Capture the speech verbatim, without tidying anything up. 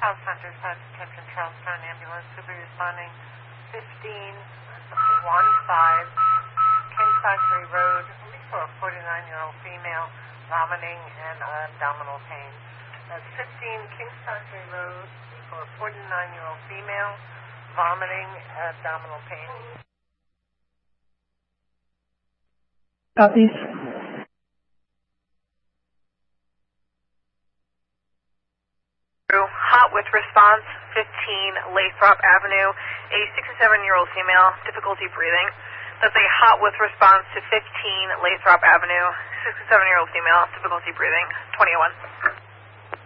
Call Center, Sergeant Captain Charlestown Ambulance, will be responding fifteen one five King Factory Road for a forty-nine-year-old female vomiting and abdominal pain. That's fifteen King Factory Road for a forty-nine-year-old female vomiting and abdominal pain. Southeast. Hot with response, fifteen Lathrop Avenue, a sixty-seven-year-old female, difficulty breathing. That's a hot with response to fifteen Lathrop Avenue, sixty-seven-year-old female, difficulty breathing, twenty oh one.